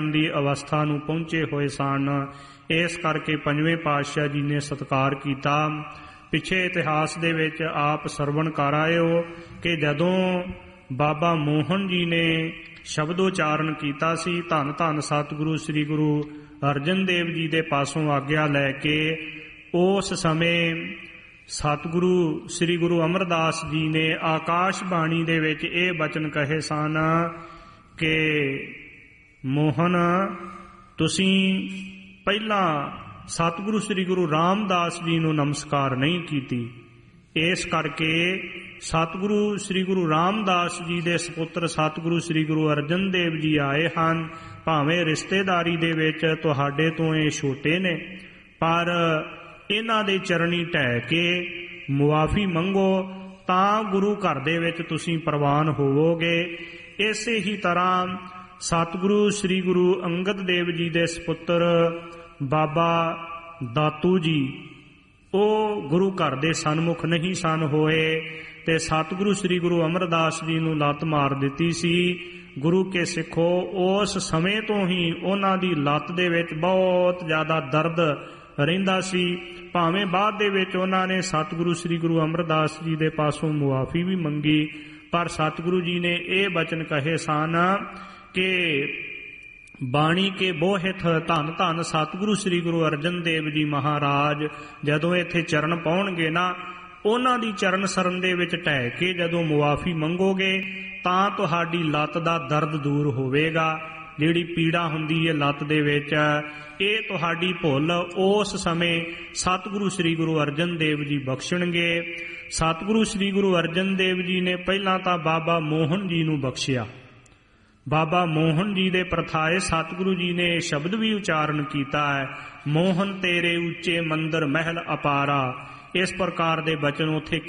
ਦੀ ਅਵਸਥਾ ਨੂੰ ਪਹੁੰਚੇ ਹੋਏ ਸਨ। ਇਸ ਕਰਕੇ ਪੰਜਵੇਂ ਪਾਤਸ਼ਾਹ ਜੀ ਨੇ ਸਤਿਕਾਰ ਕੀਤਾ। ਪਿੱਛੇ ਇਤਿਹਾਸ ਦੇ ਵਿੱਚ ਆਪ ਸਰਵਣ ਕਰ ਆਏ ਹੋ ਕਿ ਜਦੋਂ ਬਾਬਾ ਮੋਹਨ ਜੀ ਨੇ ਸ਼ਬਦੋਚਾਰਨ ਕੀਤਾ ਸੀ, ਧੰਨ ਧੰਨ ਸਤਿਗੁਰੂ ਸ੍ਰੀ ਗੁਰੂ ਅਰਜਨ ਦੇਵ ਜੀ ਦੇ ਪਾਸੋਂ ਆਗਿਆ ਲੈ ਕੇ, ਉਸ ਸਮੇਂ ਸਤਿਗੁਰੂ ਸ੍ਰੀ ਗੁਰੂ ਅਮਰਦਾਸ ਜੀ ਨੇ ਆਕਾਸ਼ਬਾਣੀ ਦੇ ਵਿੱਚ ਇਹ ਬਚਨ ਕਹੇ ਸਨ ਕਿ ਮੋਹਨ, ਤੁਸੀਂ ਪਹਿਲਾਂ ਸਤਿਗੁਰੂ ਸ੍ਰੀ ਗੁਰੂ ਰਾਮਦਾਸ ਜੀ ਨੂੰ ਨਮਸਕਾਰ ਨਹੀਂ ਕੀਤੀ। ਇਸ ਕਰਕੇ ਸਤਿਗੁਰੂ ਸ੍ਰੀ ਗੁਰੂ ਰਾਮਦਾਸ ਜੀ ਦੇ ਸਪੁੱਤਰ ਸਤਿਗੁਰੂ ਸ੍ਰੀ ਗੁਰੂ ਅਰਜਨ ਦੇਵ ਜੀ ਆਏ ਹਨ। ਭਾਵੇਂ ਰਿਸ਼ਤੇਦਾਰੀ ਦੇ ਵਿੱਚ ਤੁਹਾਡੇ ਤੋਂ ਇਹ ਛੋਟੇ ਨੇ, ਪਰ ਇਹਨਾਂ ਦੇ ਚਰਨੀ ਢਹਿ ਕੇ ਮੁਆਫੀ ਮੰਗੋ ਤਾਂ ਗੁਰੂ ਘਰ ਦੇ ਵਿੱਚ ਤੁਸੀਂ ਪ੍ਰਵਾਨ ਹੋਵੋਗੇ। ਇਸੇ ਹੀ ਤਰ੍ਹਾਂ ਸਤਿਗੁਰੂ ਸ੍ਰੀ ਗੁਰੂ ਅੰਗਦ ਦੇਵ ਜੀ ਦੇ ਸਪੁੱਤਰ ਬਾਬਾ ਦਾਤੂ ਜੀ, ਉਹ ਗੁਰੂ ਘਰ ਦੇ ਸਨਮੁਖ ਨਹੀਂ ਸਨ ਹੋਏ ਤੇ ਸਤਿਗੁਰੂ ਸ੍ਰੀ ਗੁਰੂ ਅਮਰਦਾਸ ਜੀ ਨੂੰ ਲੱਤ ਮਾਰ ਦਿੱਤੀ ਸੀ। ਗੁਰੂ ਕੇ ਸਿੱਖੋ, ਉਸ ਸਮੇਂ ਤੋਂ ਹੀ ਉਹਨਾਂ ਦੀ ਲੱਤ ਦੇ ਵਿੱਚ ਬਹੁਤ ਜ਼ਿਆਦਾ ਦਰਦ ਰਹਿੰਦਾ ਸੀ। ਭਾਵੇਂ ਬਾਅਦ ਦੇ ਵਿੱਚ ਉਹਨਾਂ ਨੇ ਸਤਿਗੁਰੂ ਸ੍ਰੀ ਗੁਰੂ ਅਮਰਦਾਸ ਜੀ ਦੇ ਪਾਸੋਂ ਮੁਆਫੀ ਵੀ ਮੰਗੀ, ਪਰ ਸਤਿਗੁਰੂ ਜੀ ਨੇ ਇਹ ਬਚਨ ਕਹੇ ਸਨ ਕਿ ਬਾਣੀ ਕੇ ਬੋਹਿਥ ਧੰਨ ਧੰਨ ਸਤਿਗੁਰੂ ਸ੍ਰੀ ਗੁਰੂ ਅਰਜਨ ਦੇਵ ਜੀ ਮਹਾਰਾਜ ਜਦੋਂ ਇੱਥੇ ਚਰਨ ਪਾਉਣਗੇ ਨਾ, ਉਹਨਾਂ ਦੀ ਚਰਨ ਸਰਨ ਦੇ ਵਿੱਚ ਢਹਿ ਕੇ ਜਦੋਂ ਮੁਆਫੀ ਮੰਗੋਗੇ ਤਾਂ ਤੁਹਾਡੀ ਲੱਤ ਦਾ ਦਰਦ ਦੂਰ ਹੋਵੇਗਾ। ਜਿਹੜੀ ਪੀੜਾ ਹੁੰਦੀ ਹੈ ਲੱਤ ਦੇ ਵਿੱਚ, ਇਹ ਤੁਹਾਡੀ ਭੁੱਲ ਉਸ ਸਮੇਂ ਸਤਿਗੁਰੂ ਸ੍ਰੀ ਗੁਰੂ ਅਰਜਨ ਦੇਵ ਜੀ ਬਖਸ਼ਣਗੇ। ਸਤਿਗੁਰੂ ਸ੍ਰੀ ਗੁਰੂ ਅਰਜਨ ਦੇਵ ਜੀ ਨੇ ਪਹਿਲਾਂ ਤਾਂ ਬਾਬਾ ਮੋਹਨ ਜੀ ਨੂੰ ਬਖਸ਼ਿਆ। ਬਾਬਾ ਮੋਹਨ ਜੀ ਦੇ ਪ੍ਰਥਾਏ ਸਤਿਗੁਰੂ ਜੀ ਨੇ ਸ਼ਬਦ ਵੀ ਉਚਾਰਨ ਕੀਤਾ ਹੈ, ਮੋਹਨ ਤੇਰੇ ਉੱਚੇ ਮੰਦਰ ਮਹਿਲ ਅਪਾਰਾ। ਇਸ ਪ੍ਰਕਾਰ ਦੇ ਬਚਨ ਉੱਥੇ